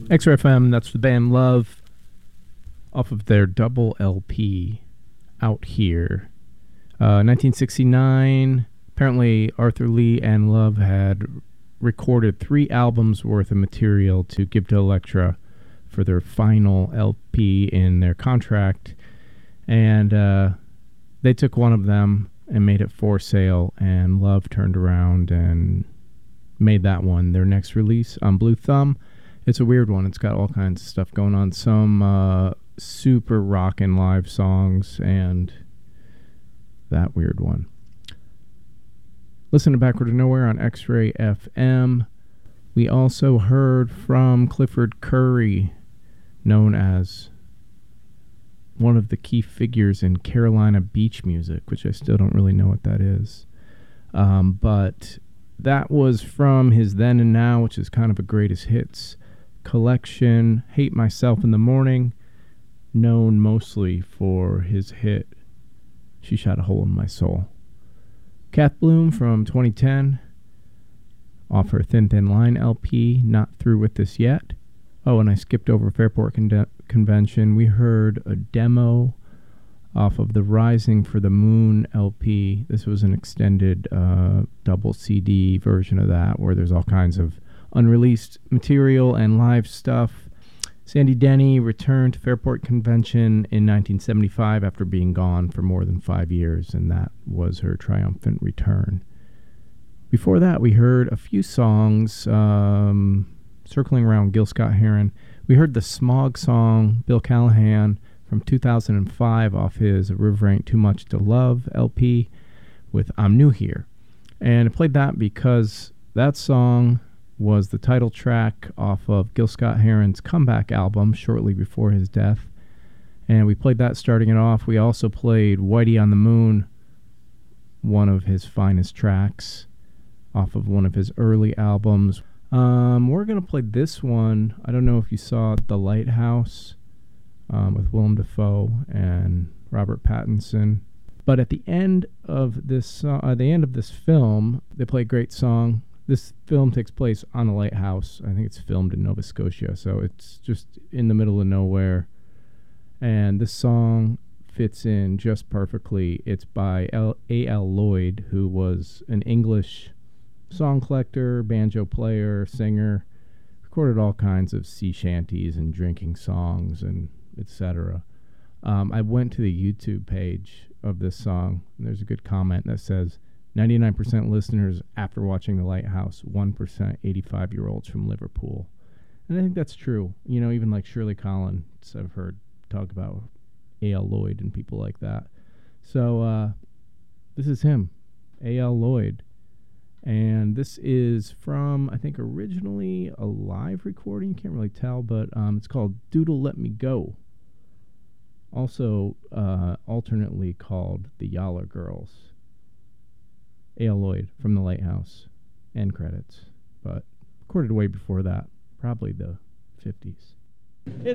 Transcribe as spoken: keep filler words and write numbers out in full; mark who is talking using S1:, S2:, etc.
S1: X R F M, that's the band Love, off of their double L P, Out Here. Uh, nineteen sixty-nine, apparently Arthur Lee and Love had recorded three albums worth of material to give to Elektra for their final L P in their contract. And uh, they took one of them and made it for sale, and Love turned around and made that one their next release on Blue Thumb. It's a weird one. It's got all kinds of stuff going on. Some uh, super rockin' live songs and that weird one. Listen to Backward to Nowhere on X-Ray F M. We also heard from Clifford Curry, known as one of the key figures in Carolina beach music, which I still don't really know what that is. Um, but that was from his Then and Now, which is kind of a greatest hits collection, Hate Myself in the Morning, known mostly for his hit She Shot a Hole in My Soul. Kath Bloom from twenty ten, off her Thin Thin Line L P, Not Through With This Yet. Oh, and I skipped over Fairport Con- Convention. We heard a demo off of the Rising for the Moon L P. This was an extended uh, double C D version of that, where there's all kinds of unreleased material and live stuff. Sandy Denny returned to Fairport Convention in nineteen seventy-five after being gone for more than five years, and that was her triumphant return. Before that, we heard a few songs um, circling around Gil Scott-Heron. We heard the Smog song, Bill Callahan, from two thousand five off his River Ain't Too Much to Love L P with I'm New Here. And I played that because that song was the title track off of Gil Scott-Heron's comeback album shortly before his death. And we played that starting it off. We also played Whitey on the Moon, one of his finest tracks off of one of his early albums. Um, we're going to play this one. I don't know if you saw The Lighthouse um, with Willem Dafoe and Robert Pattinson. But at the end of this, uh, at the end of this film, they play a great song. This film takes place on a lighthouse. I think it's filmed in Nova Scotia, so it's just in the middle of nowhere. And this song fits in just perfectly. It's by A L Lloyd, who was an English song collector, banjo player, singer, recorded all kinds of sea shanties and drinking songs and et cetera. Um, I went to the YouTube page of this song, and there's a good comment that says, ninety-nine percent listeners after watching The Lighthouse, one percent eighty-five-year-olds from Liverpool. And I think that's true. You know, even like Shirley Collins, I've heard talk about A L Lloyd and people like that. So uh, this is him, A L Lloyd. And this is from, I think, originally a live recording. Can't really tell, but um, it's called Doodle Let Me Go. Also uh, alternately called The Yaller Girls. A L Lloyd from The Lighthouse. End credits. But recorded way before that. Probably the fifties. It's